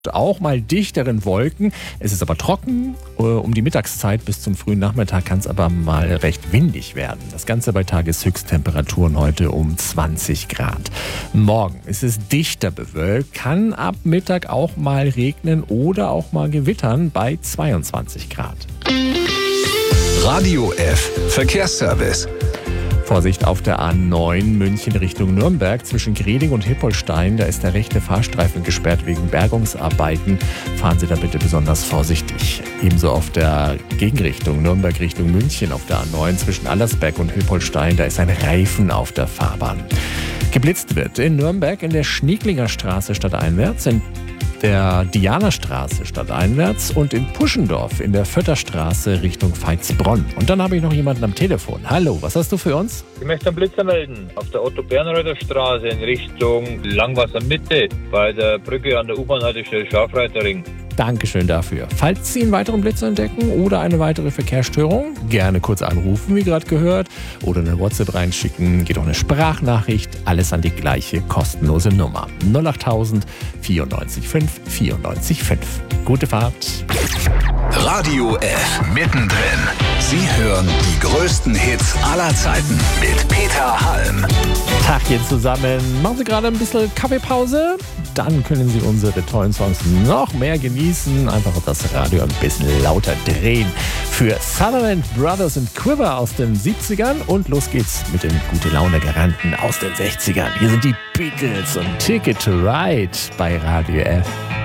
Auch mal dichteren Wolken. Es ist aber trocken. Um die Mittagszeit bis zum frühen Nachmittag kann es aber mal recht windig werden. Das Ganze bei Tageshöchsttemperaturen heute um 20 Grad. Morgen ist es dichter bewölkt, kann ab Mittag auch mal regnen oder auch mal gewittern bei 22 Grad. Radio F Verkehrsservice. Vorsicht auf der A9 München Richtung Nürnberg zwischen Greding und Hippolstein. Da ist der rechte Fahrstreifen gesperrt wegen Bergungsarbeiten. Fahren Sie da bitte besonders vorsichtig. Ebenso auf der Gegenrichtung Nürnberg Richtung München auf der A9 zwischen Allersberg und Hippolstein. Da ist ein Reifen auf der Fahrbahn. Geblitzt wird in Nürnberg in der Schneeklinger Straße stadteinwärts, in der Dianastraße stadteinwärts und in Puschendorf in der Vötterstraße Richtung Veitsbronn. Und dann habe ich noch jemanden am Telefon. Hallo, was hast du für uns? Ich möchte einen Blitzer melden. Auf der Otto-Bernreuther Straße in Richtung Langwasser-Mitte bei der Brücke an der U-Bahn-Haltestelle Scharfreiterring. Dankeschön dafür. Falls Sie einen weiteren Blitzer entdecken oder eine weitere Verkehrsstörung, gerne kurz anrufen, wie gerade gehört, oder eine WhatsApp reinschicken, geht auch eine Sprachnachricht, alles an die gleiche kostenlose Nummer. 08000 94 5 94 5. Gute Fahrt. Radio F mittendrin. Sie hören die größten Hits aller Zeiten mit Peter Halm. Tagchen zusammen. Machen Sie gerade ein bisschen Kaffeepause? Dann können Sie unsere tollen Songs noch mehr genießen. Einfach das Radio ein bisschen lauter drehen. Für Sutherland Brothers and Quiver aus den 70ern. Und los geht's mit den Gute-Laune-Garanten aus den 60ern. Hier sind die Beatles und Ticket to Ride bei Radio F.